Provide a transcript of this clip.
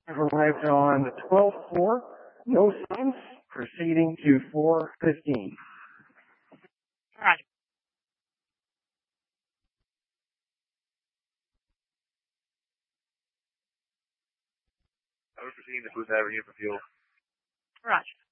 arrived on 12-4, no signs, proceeding to 415. Roger. I was proceeding to Booth Avenue for fuel. Roger.